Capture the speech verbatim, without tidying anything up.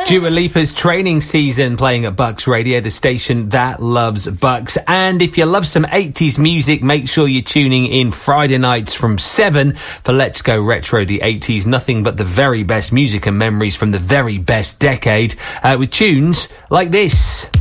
Dua Lipa's Training Season playing at Bucks Radio, the station that loves Bucks. And if you love some eighties music, make sure you're tuning in Friday nights from seven for Let's Go Retro, the eighties. Nothing but the very best music and memories from the very best decade, uh, with tunes like this.